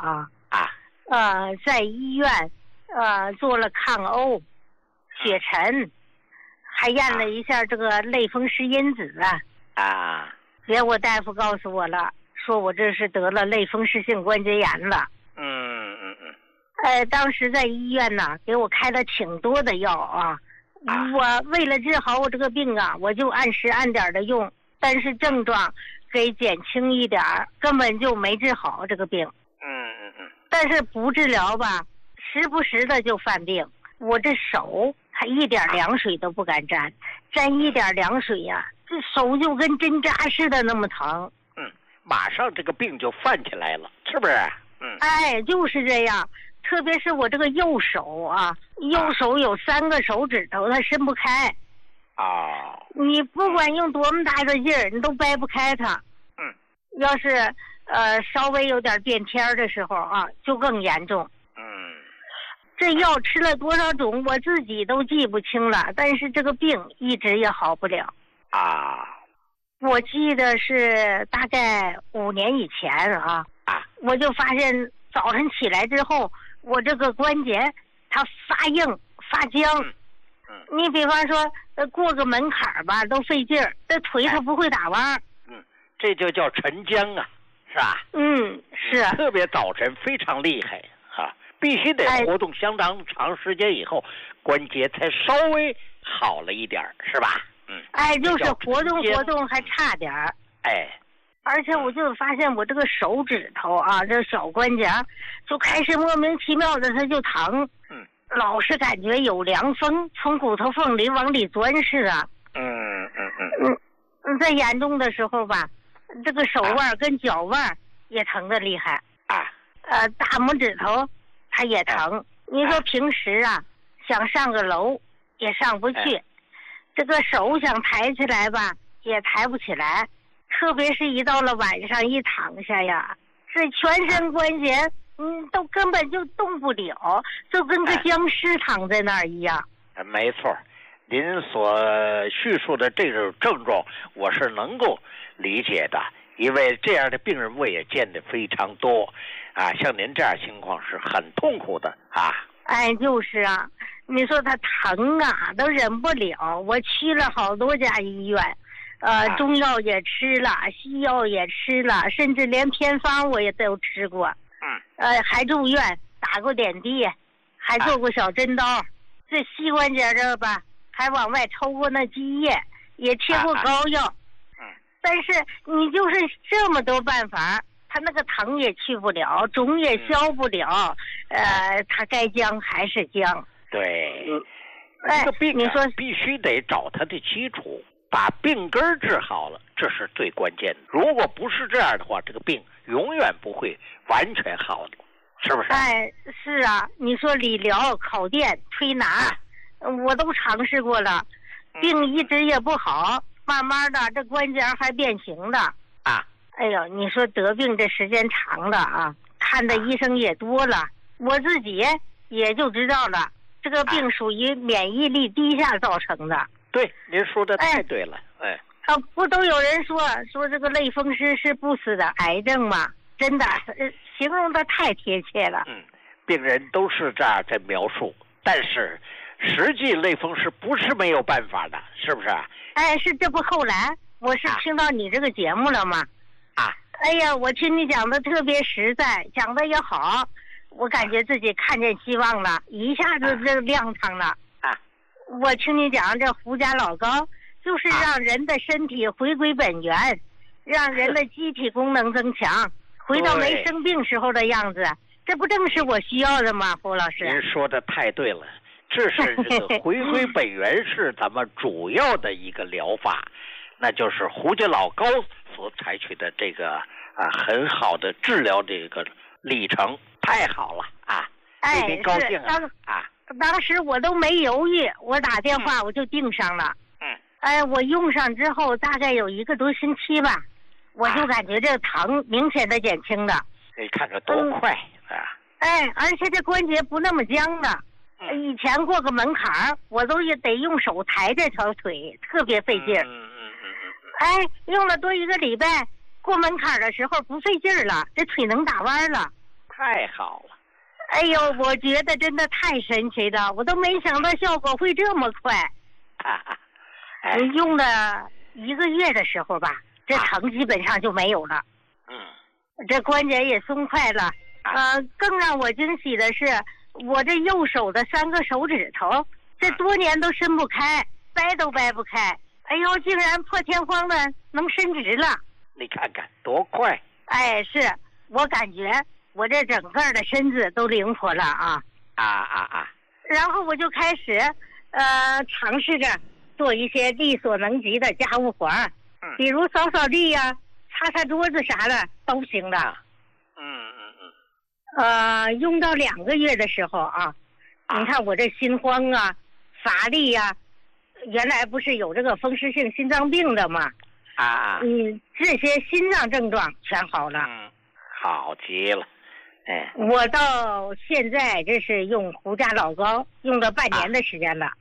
在医院做了抗欧、血沉，还验了一下这个类风湿因子结果大夫告诉我了，说我这是得了类风湿性关节炎了。当时在医院呢，给我开了挺多的药我为了治好我这个病我就按时按点的用，但是症状给减轻一点，根本就没治好这个病。但是不治疗吧，时不时的就犯病。我这手还一点凉水都不敢沾，沾一点凉水这手就跟针扎似的那么疼。 马上这个病就犯起来了，是不是？ 就是这样。特别是我这个右手右手有3个手指头，它伸不开。你不管用多么大的劲儿，你都掰不开它。要是稍微有点变天的时候就更严重。这药吃了多少种，我自己都记不清了，但是这个病一直也好不了。我记得是大概5年以前我就发现早晨起来之后，我这个关节它发硬发僵。你比方说过个门槛吧都费劲儿，这腿它不会打弯。 这就叫沉僵是吧？ 是特别早晨非常厉害必须得活动相当长时间以后，关节才稍微好了一点，是吧？ 就是活动还差点。而且我就发现我这个手指头这小关节就开始莫名其妙的它就疼。老是感觉有凉风从骨头缝里往里钻似的。在严重的时候吧，这个手腕跟脚腕也疼得厉害。大拇指头它也疼。你说平时想上个楼也上不去，这个手想抬起来吧也抬不起来，特别是一到了晚上一躺下这全身关节都根本就动不了，就跟个僵尸躺在那儿一样。 没错，您所叙述的这种症状我是能够理解的，因为这样的病人我也见得非常多像您这样情况是很痛苦的就是你说他疼都忍不了。我去了好多家医院，中药也吃了，西药也吃了，甚至连偏方我也都吃过。还住院打过点滴，还做过小针刀。这膝关节这吧，还往外抽过那积液，也贴过膏药。但是你就是这么多办法，他那个疼也去不了，肿也消不了，他该僵还是僵。 对，这个病你说必须得找他的基础，把病根治好了，这是最关键的。如果不是这样的话，这个病永远不会完全好的，是不是？ 是你说理疗、烤电、推拿，我都尝试过了，病一直也不好，慢慢的这关节还变形的。你说得病这时间长了看的医生也多了，我自己也就知道了，这个病属于免疫力低下造成的。 对，您说的太对了。 不都有人说这个类风湿是不死的癌症吗？真的形容的太贴切了。 病人都是这样在描述，但是实际类风湿不是没有办法的，是不是？ 是，这不后来我是听到你这个节目了吗？我听你讲的特别实在，讲的也好，我感觉自己看见希望了，一下子就亮堂了。我听你讲这胡家老高就是让人的身体回归本源，让人的机体功能增强，回到没生病时候的样子，这不正是我需要的吗？胡老师， 您说的太对了，这是这个回归本源是咱们主要的一个疗法，那就是胡家老高所采取的这个很好的治疗这个历程，太好了为您高兴当时我都没犹豫，我打电话我就订上了。我用上之后大概有1个多星期吧，我就感觉这个疼明显的减轻了。 你看看多快而且这关节不那么僵的。以前过个门槛我都也得用手抬这条腿，特别费劲儿。用了多1个礼拜，过门槛的时候不费劲儿了，这腿能打弯了。 太好了。 哎呦，我觉得真的太神奇了，我都没想到效果会这么快。用了1个月的时候吧，这疼基本上就没有了。这关节也松快了。更让我惊喜的是，我这右手的3个手指头，这多年都伸不开，掰都掰不开。哎呦，竟然破天荒的能伸直了。 你看看多快！ 哎，是我感觉我这整个的身子都灵活了啊！然后我就开始尝试着做一些力所能及的家务活儿，比如扫扫地呀、擦擦桌子啥的都行的。用到2个月的时候啊，你看我这心慌啊、乏力呀，原来不是有这个风湿性心脏病的吗？这些心脏症状全好了。 好极了。 我到现在这是用胡家老膏用了半年的时间了。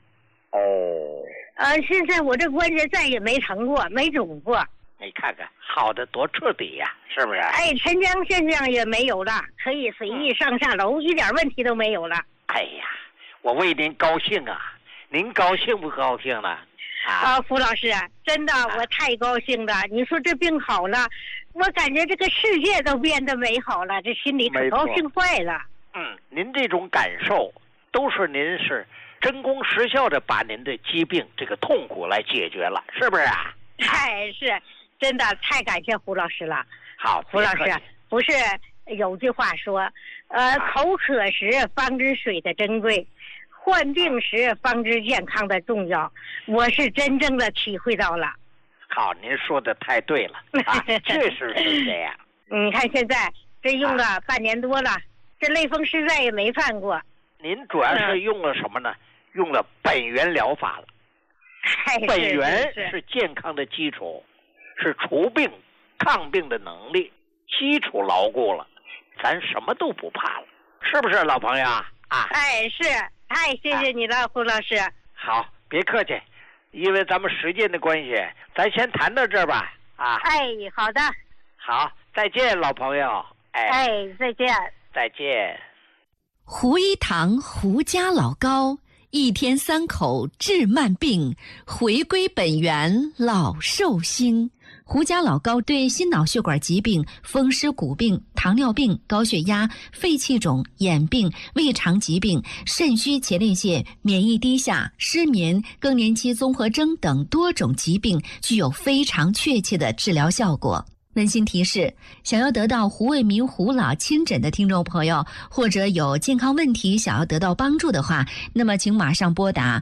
现在我这关节再也没疼过，没肿过。 你看看好的多彻底呀，是不是？ 沉僵现象也没有了，可以随意上下楼，一点问题都没有了。 哎呀，我为您高兴啊！您高兴不高兴呢？ 胡老师，真的我太高兴了。你说这病好了，我感觉这个世界都变得美好了，这心里可高兴坏了。 您这种感受都是您是真功实效的把您的疾病这个痛苦来解决了，是不是啊？ 是，真的太感谢胡老师了。 好， 胡老师，不是有句话说，口渴时方知水的珍贵，患病时方知健康的重要，我是真正的体会到了。 好，您说的太对了确实是这样。 你看现在这用了半年多了，这类风湿再也没犯过。 您主要是用了什么呢？用了本源疗法了。本源是健康的基础，是除病抗病的能力，基础牢固了，咱什么都不怕了，是不是老朋友是，太谢谢你了，胡老师。 好，别客气，因为咱们时间的关系，咱先谈到这儿吧。 好的。 好，再见，老朋友。 再见。 再见。 胡一堂胡家老膏，1天3口治慢病，回归本源老寿星。胡家老膏对心脑血管疾病、风湿骨病、糖尿病、高血压、肺气肿、眼病、胃肠疾病、肾虚前列腺、免疫低下、失眠、更年期综合征等多种疾病具有非常确切的治疗效果。温馨提示，想要得到胡卫民胡老亲诊的听众朋友，或者有健康问题想要得到帮助的话，那么请马上拨打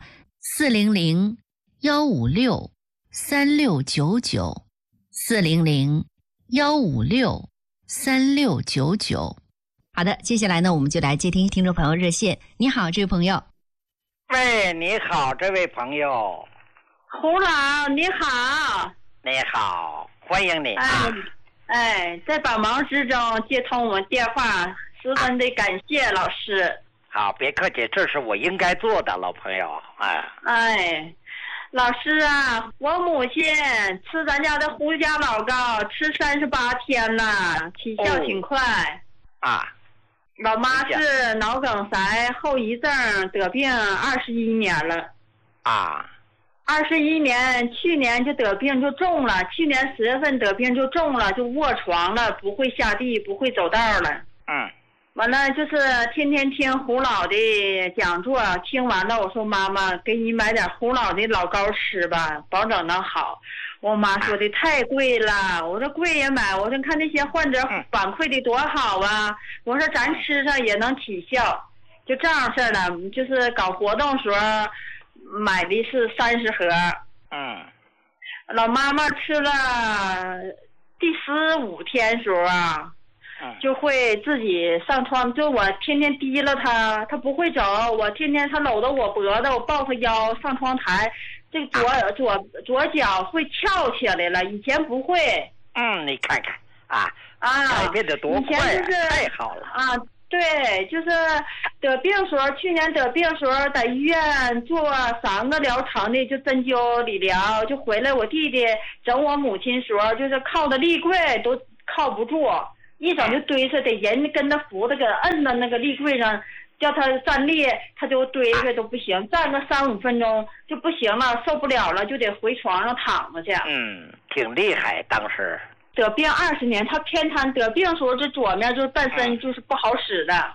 400-156-3699，400-156-3699。好的，接下来呢，我们就来接听听众朋友热线。你好，这位朋友。 喂，你好，这位朋友。 胡老，你好。 你好，欢迎你在百忙之中接通我们电话，十分的感谢老师。 好，别客气，这是我应该做的，老朋友。 老师啊，我母亲吃咱家的胡家老膏吃38天了，起效挺快。老妈是脑梗塞后遗症得病21年了。21年，去年就得病就重了，去年10月份得病就重了，就卧床了，不会下地，不会走道了。完了就是天天听胡老的讲座，听完了我说妈妈给你买点胡老的老膏吃吧，保证能好。我妈说的太贵了，我说贵也买，我说看那些患者反馈的多好啊，我说咱吃上也能起效，就这样式儿了，就是搞活动时候买的是30盒。老妈妈吃了第15天时候就会自己上床，就我天天提了他不会走，我天天他搂着我脖子，我抱他腰上窗台，这左脚会翘起来了，以前不会。 你看看改变的多快太好了对，就是得病时候，去年得病时候在医院做3个疗程的，就针灸理疗，就回来我弟弟整我母亲时候，就是靠的立柜都靠不住， 一整就堆着，得人跟着扶着，给摁到那个立柜上，叫他站立，他就堆着都不行，站个3-5分钟就不行了，受不了了，就得回床上躺着去。 挺厉害，当时得病20年，他偏瘫，得病时候这左面就是半身就是不好使的。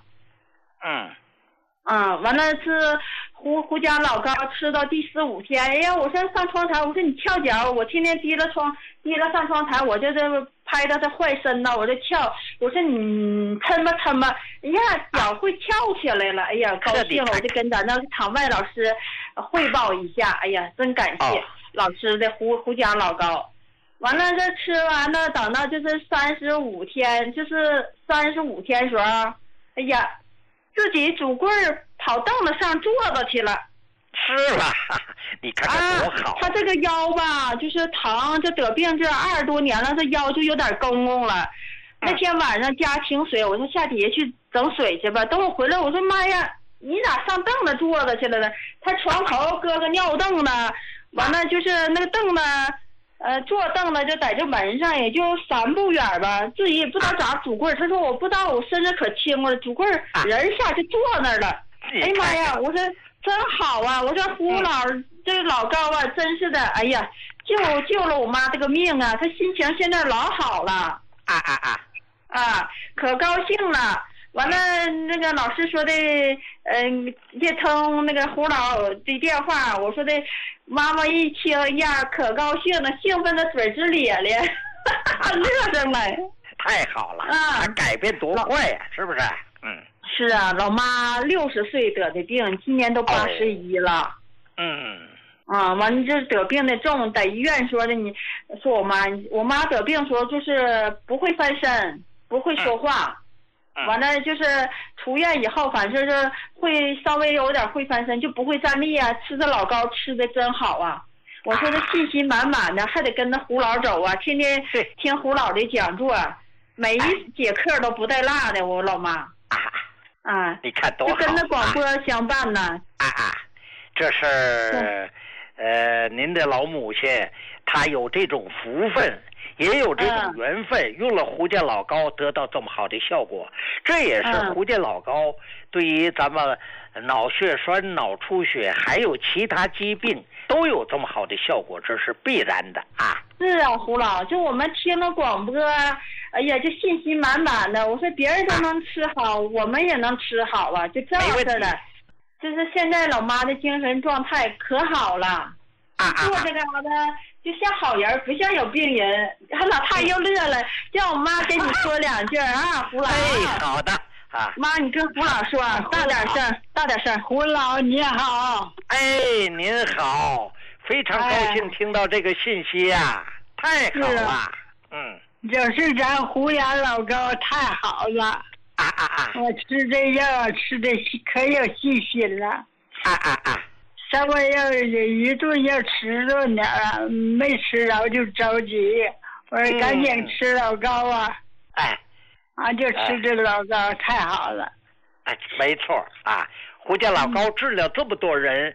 完了是胡家老高吃到第4、5天，哎呀，我说上窗台，我说你翘脚，我天天提了上窗台，我就这拍到他坏身呢，我就翘，我说你抻吧，哎呀，脚会翘起来了，哎呀，高兴了，我就跟咱那场外老师汇报一下，哎呀，真感谢老师的胡家老高。完了这吃完了，等到就是35天，就是35天时候，哎呀，自己拄棍儿跑凳子上坐着去了。 是吧？你看看多好。 他这个腰吧，就是疼，这得病这20多年了，这腰就有点公公了。那天晚上加清水，我说下底下去整水去吧。等我回来，我说妈呀，你咋上凳子坐着去了呢？他床头搁个尿凳子，完了就是那个凳子。坐凳子就在这门上，也就3步远吧，自己也不知道咋拄棍儿。他说我不知道，我身子可轻了，拄棍儿人下去坐那儿了。哎呀妈呀！我说真好啊！我说胡这老高啊，真是的，哎呀，救了我妈这个命啊！他心情现在老好了。可高兴了。完了，那个老师说的，接通那个胡老的电话，我说的，妈妈一听呀，可高兴了，兴奋的嘴直咧咧，乐着来。 太好了他改变多快呀，是不是？ 是啊，老妈60岁得的病，今年都81了。完了这得病的重，在医院说的，你说我妈得病时候就是不会翻身，不会说话。完了就是出院以后，反正是会稍微有点会翻身，就不会站立啊。吃的老高吃的真好啊！我说他信心满满的，还得跟着胡老走啊，天天听胡老的讲座，每一节课都不带落的。我老妈你看多好， 就跟着广播相伴呢。 这是您的老母亲，她有这种福分。也有这种缘分，用了胡家老高得到这么好的效果，这也是胡家老高对于咱们脑血栓、脑出血还有其他疾病都有这么好的效果，这是必然的啊。 是啊，胡老，就我们听了广播，哎呀，就信心满满的。我说别人都能吃好，我们也能吃好啊，就这样式的。就是现在老妈的精神状态可好了，做这个的。就像好人，不像有病人。他老太又乐了，叫我妈跟你说2句胡老。 好的妈，你跟胡老说，大点声。 胡老你好。 您好，非常高兴听到这个信息呀，太好了。 就是咱胡家老高太好了。我吃这药吃的可有信心了。稍微要一顿要吃着点没吃着就着急，我说赶紧吃老高啊！就吃这老高太好了。 没错胡家老高治疗这么多人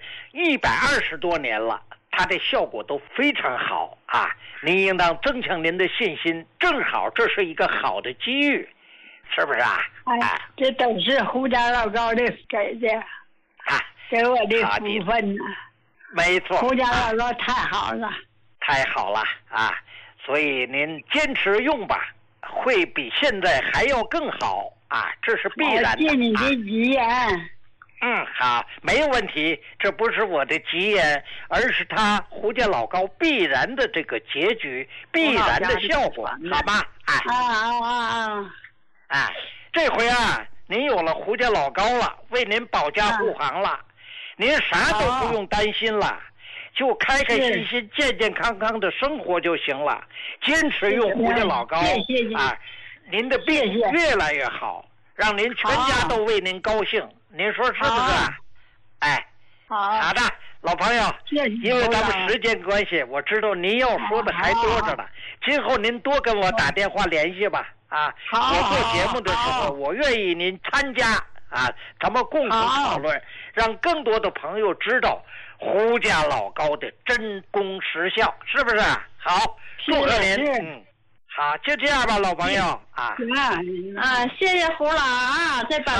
120多年了，他的效果都非常好您应当增强您的信心，正好这是一个好的机遇，是不是这都是胡家老高的给的。给我的福分呢， 没错。 胡家老高太好了， 太好了所以您坚持用吧，会比现在还要更好这是必然的。 谢你的吉言。 好，没有问题。这不是我的吉言，而是他胡家老高必然的这个结局，必然的效果，好吗？这回您有了胡家老高了，为您保驾护航了。您啥都不用担心了，就开开心心、健健康康的生活就行了。坚持用胡家老高您的病越来越好，让您全家都为您高兴。您说是不是？好的，老朋友，因为咱们时间关系，我知道您要说的还多着呢。今后您多跟我打电话联系吧。我做节目的时候，我愿意您参加咱们共同讨论，让更多的朋友知道胡家老高的真功实效，是不是？好，祝贺您。 好，就这样吧，老朋友啊。 谢谢胡老啊，再把。